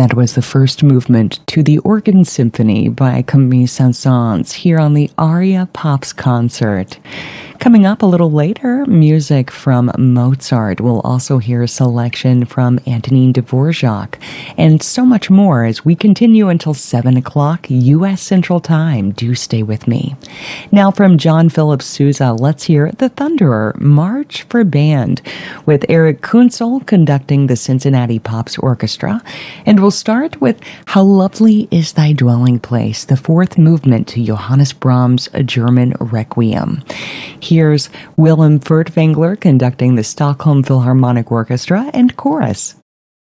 That was the first movement to the Organ Symphony by Camille Saint-Saëns here on the Aria Pops concert. Coming up a little later, music from Mozart. We'll also hear a selection from Antonin Dvorak and so much more as we continue until 7 o'clock U.S. Central Time. Do stay with me. Now from John Philip Sousa, let's hear The Thunderer, March for Band, with Eric Kunzel conducting the Cincinnati Pops Orchestra. And we'll start with How Lovely is Thy Dwelling Place, the fourth movement to Johannes Brahms' German Requiem. Here's Willem Furtwängler conducting the Stockholm Philharmonic Orchestra and chorus.